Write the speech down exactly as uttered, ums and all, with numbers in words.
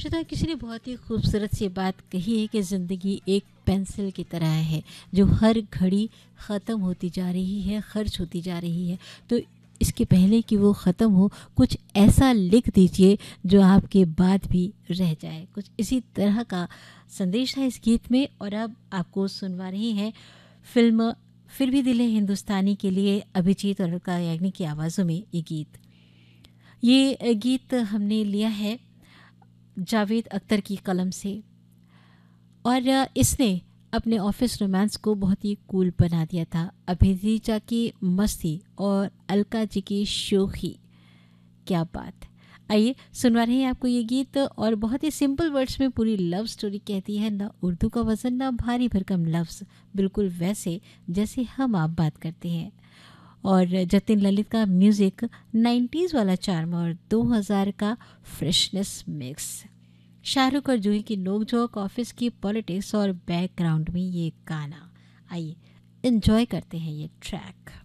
श्वेता, किसी ने बहुत ही खूबसूरत सी बात कही है कि ज़िंदगी एक पेंसिल की तरह है जो हर घड़ी ख़त्म होती जा रही है, खर्च होती जा रही है। तो इसके पहले कि वो ख़त्म हो, कुछ ऐसा लिख दीजिए जो आपके बाद भी रह जाए। कुछ इसी तरह का संदेश था इस गीत में। और अब आपको सुनवा रही हैं फिल्म फिर भी दिल है हिंदुस्तानी के लिए अभिजीत और अलका याग्निक की आवाज़ों में ये गीत। ये गीत हमने लिया है जावेद अख्तर की कलम से, और इसने अपने ऑफिस रोमांस को बहुत ही कूल बना दिया था। अभिजीत की मस्ती और अलका जी की शोखी, क्या बात। आइए सुनवा रहे हैं आपको ये गीत, और बहुत ही सिंपल वर्ड्स में पूरी लव स्टोरी कहती है। ना उर्दू का वजन, ना भारी भरकम लफ्ज़, बिल्कुल वैसे जैसे हम आप बात करते हैं। और जतिन ललित का म्यूज़िक, नाइन्टीज़ वाला चार्म और दो हज़ार का फ्रेशनेस मिक्स। शाहरुख और जूही की नोकझोंक, ऑफिस की पॉलिटिक्स और बैकग्राउंड में ये गाना। आइए एंजॉय करते हैं ये ट्रैक।